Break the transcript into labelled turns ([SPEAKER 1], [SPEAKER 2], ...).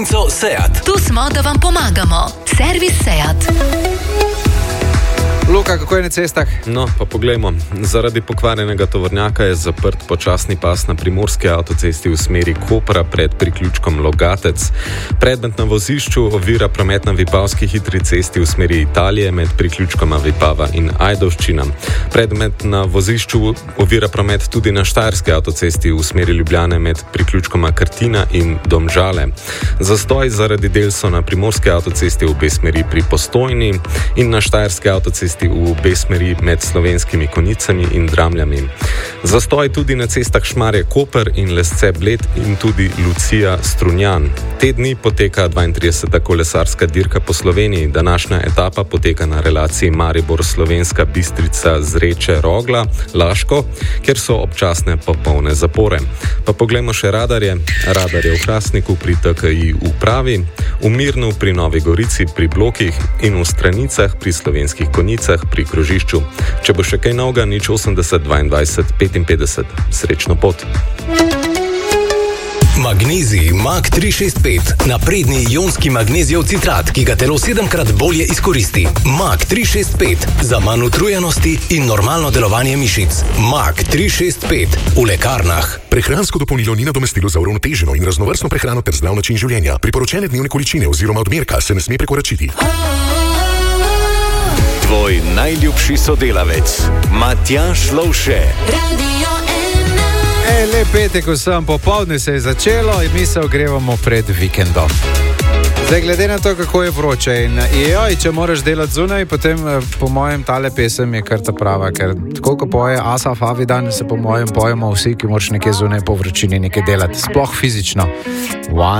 [SPEAKER 1] Seat.
[SPEAKER 2] Tu smo, da vam pomagamo. Servis Seat.
[SPEAKER 3] Luka, kako je na cestah?
[SPEAKER 4] No, pa poglejmo. Zaradi pokvarjenega tovornjaka je zaprt počasni pas na primorski avtocesti v smeri Kopra pred priključkom Logatec. Predmet na vozišču ovira promet na Vipavski hitri cesti v smeri Italije med priključkoma Vipava in Ajdovščina. Predmet na vozišču ovira promet tudi na Štajerski avtocesti v smeri Ljubljane med priključkoma Krtina in Domžale. Zastoj zaradi del so na primorski avtocesti v obe smeri pri Postojni in na Štajerski avtocesti v obe smeri med Slovenskimi Konjicami in Dramljami. Zastoj tudi na cestah Šmarje-Koper in Lesce-Bled in tudi Lucija-Strunjan. Te dni poteka 32. kolesarska dirka po Sloveniji. Današnja etapa poteka na relaciji Maribor-Slovenska Bistrica-Zreče-Rogla, Laško, kjer so občasne popolne zapore. Pa poglejmo še radarje. Radar je v Hrastniku pri TKI upravi, v Mirnu pri Novi Gorici pri blokih in v Stranicah pri Slovenskih Konjicah pri krožišču. Če bo še kaj novega, 080 22 55. Srečno pot.
[SPEAKER 1] Magnezij Mag 365. Napredni ionski magnezijev citrat, ki ga telo 7-krat bolje izkoristi. Mag 365. Za manj utrujenosti in normalno delovanje mišic. Mag 365. V lekarnah.
[SPEAKER 5] Prehransko dopolnilo ni nadomestilo za uravnoteženo in raznovrstno prehrano ter zdrav način življenja. Priporočene dnevne količine oziroma odmerka se ne sme prekoračiti.
[SPEAKER 6] Tvoj najljubši sodelavec, Matjaž Lovše.
[SPEAKER 3] Lep petek vsem, popoldne se je začelo in mi se ogrevamo pred vikendom. Zdaj, glede na to, kako je vroče in če moraš delati zunaj, potem po mojem tale pesem je kar ta prava, ker tako ko poje Asaf Avidan, se po mojem pojemo vsi, ki moraš nekaj zunaj po vročini nekaj delati, sploh fizično.